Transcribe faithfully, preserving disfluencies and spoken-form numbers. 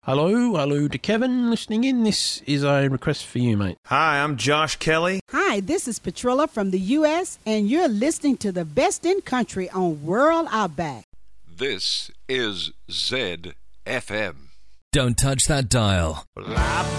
Hello, hello to Kevin listening in. This is a request for you, mate. Hi, I'm Josh Kelly. Hi, this is Petrilla from the U S, and you're listening to the best in country on World Outback. This is Z F M. Don't touch that dial. Well, I